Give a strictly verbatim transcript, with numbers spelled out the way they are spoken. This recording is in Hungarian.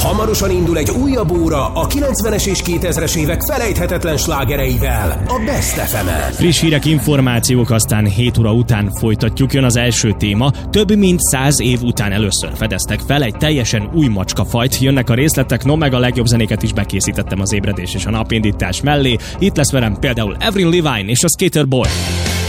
Hamarosan indul egy újabb óra a kilencvenes és kétezres évek felejthetetlen slágereivel, a Best ef emen. Friss hírek, információk, aztán hét óra után folytatjuk. Jön az első téma. Több mint száz év után először fedeztek fel egy teljesen új macskafajt. Jönnek a részletek, no meg a legjobb zenéket is bekészítettem az ébredés és a napindítás mellé. Itt lesz velem például Avril Lavigne és a Skater Boy.